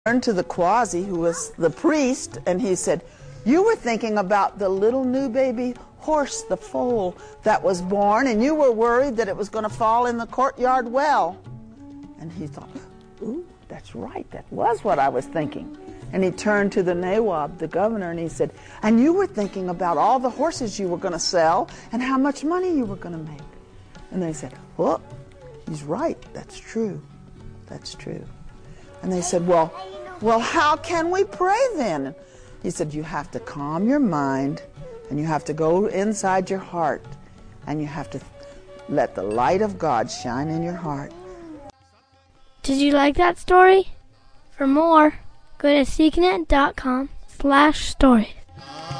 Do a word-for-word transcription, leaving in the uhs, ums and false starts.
Turned to the Quasi, who was the priest, and he said, "You were thinking about the little new baby horse, the foal that was born, and you were worried that it was going to fall in the courtyard well." And he thought, "Ooh, that's right, that was what I was thinking." And he turned to the Nawab, the governor, and he said, "And you were thinking about all the horses you were going to sell and how much money you were going to make." And they said, "Well, he's right, that's true, that's true." And they said, well, well, how can we pray then? He said, you have to calm your mind, and you have to go inside your heart, and you have to let the light of God shine in your heart. Did you like that story? For more, go to seeknet dot com slash stories.